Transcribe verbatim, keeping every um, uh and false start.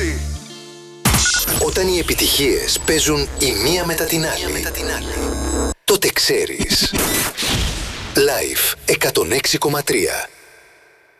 έξι. Όταν οι επιτυχίες παίζουν η μία μετά την άλλη, τότε ξέρεις. Live εκατόν έξι κόμμα τρία.